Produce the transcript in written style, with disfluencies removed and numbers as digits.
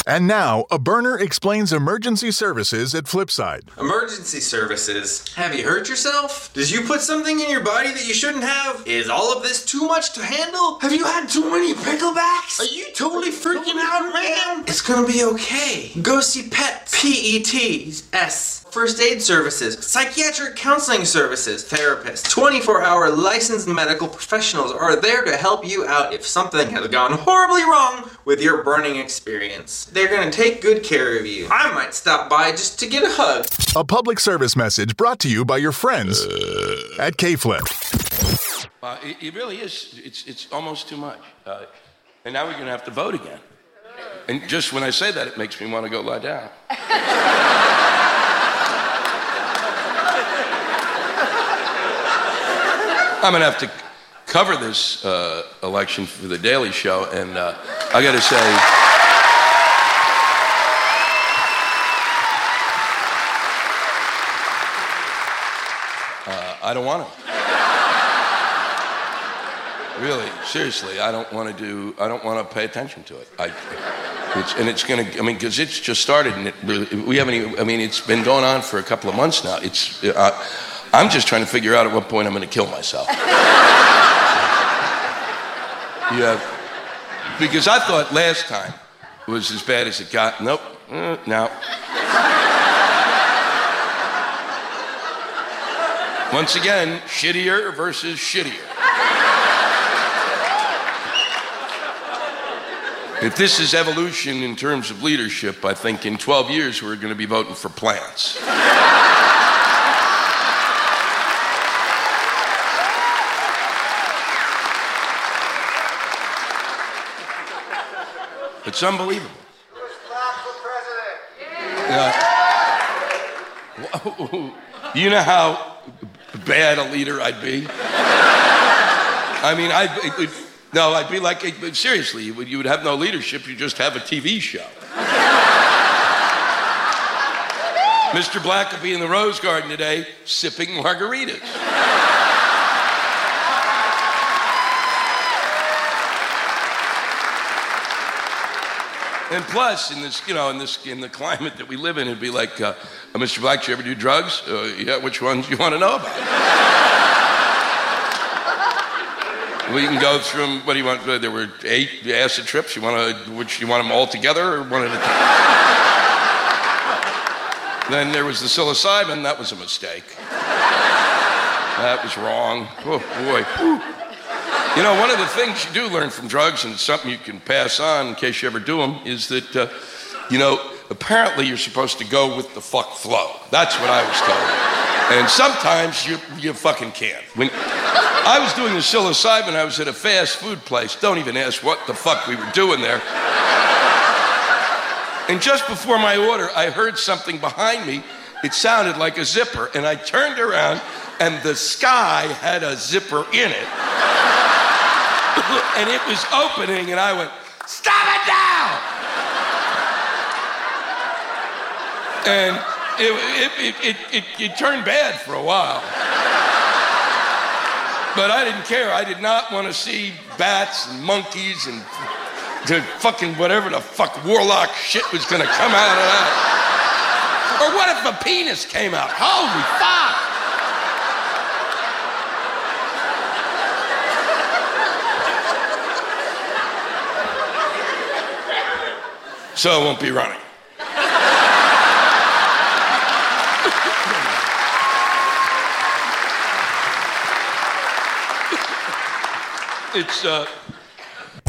And now, a burner explains emergency services at Flipside. Emergency services. Have you hurt yourself? Did you put something in your body that you shouldn't have? Is all of this too much to handle? Have you had too many picklebacks? Are you totally freaking out, man? It's gonna be okay. Go see PETS. PETS. First aid services, psychiatric counseling services, therapists, 24-hour licensed medical professionals are there to help you out if something has gone horribly wrong with your burning experience. They're gonna take good care of you. I might stop by just to get a hug. A public service message brought to you by your friends at K-Flip. It really is. It's almost too much. And now we're going to have to vote again. And just when I say that, it makes me want to go lie down. I'm going to have to cover this election for The Daily Show, and I got to say, I don't want to. Really, seriously, I don't want to pay attention to it. It's going to, because it's just started, and we haven't even, it's been going on for a couple of months now. I'm just trying to figure out at what point I'm going to kill myself. Yeah, because I thought last time it was as bad as it got. Nope, no. Once again, shittier versus shittier. If this is evolution in terms of leadership, I think in 12 years we're going to be voting for plants. It's unbelievable. You know how bad a leader I'd be? I'd be like, seriously, you would have no leadership, you just have a TV show. Mr. Black will be in the Rose Garden today sipping margaritas. And plus, in the climate that we live in, it'd be like, Mr. Black, did you ever do drugs? Yeah, which ones do you want to know about? We can go through them. What do you want? There were 8 acid trips. You want them all together or one at a time? Then there was the psilocybin. That was a mistake. That was wrong. Oh, boy. Whew. One of the things you do learn from drugs, and it's something you can pass on in case you ever do them, is that, apparently you're supposed to go with the fuck flow. That's what I was told. And sometimes you fucking can't. When I was doing the psilocybin, I was at a fast food place. Don't even ask what the fuck we were doing there. And just before my order, I heard something behind me. It sounded like a zipper, and I turned around, and the Sky had a zipper in it. And it was opening, and I went, "Stop it now!" And it turned bad for a while. But I didn't care. I did not want to see bats and monkeys and the fucking whatever the fuck warlock shit was going to come out of that. Or what if a penis came out? Holy fuck! So I won't be running.